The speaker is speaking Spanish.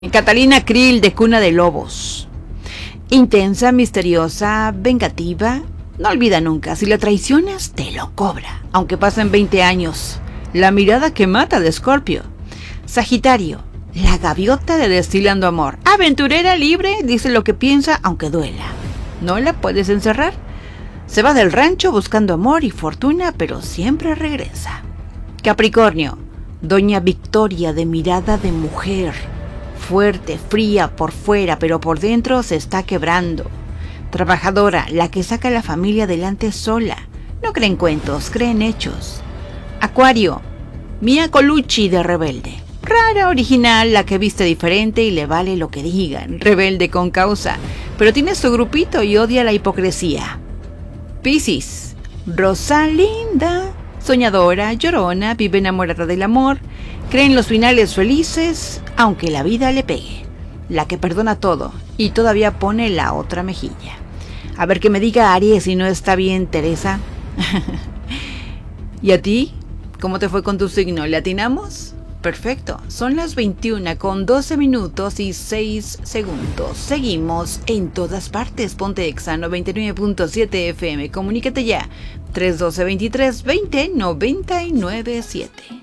Catalina Krill, de Cuna de Lobos. Intensa, misteriosa, vengativa. No olvida nunca, si la traicionas, te lo cobra, aunque pasen 20 años. La mirada que mata de Escorpio. Sagitario, la gaviota de Destilando Amor. Aventurera, libre, dice lo que piensa, aunque duela. No la puedes encerrar. Se va del rancho buscando amor y fortuna, pero siempre regresa. Capricornio, Doña Victoria, de mirada de mujer. Fuerte, fría por fuera, pero por dentro se está quebrando. Trabajadora, la que saca a la familia adelante sola. No cree en cuentos, cree en hechos. Acuario, Mia Colucci, de Rebelde. Rara, original, la que viste diferente y le vale lo que digan. Rebelde con causa, pero tiene su grupito y odia la hipocresía. Piscis, Rosalinda, soñadora, llorona, vive enamorada del amor. Cree en los finales felices, aunque la vida le pegue. La que perdona todo y todavía pone la otra mejilla. A ver que me diga Aries si no está bien, Teresa. ¿Y a ti? ¿Cómo te fue con tu signo? ¿Le atinamos? Perfecto. Son las 21 con 12 minutos y 6 segundos. Seguimos en todas partes. Ponte Exa 99.7 FM. Comunícate ya. 312-23-20-997.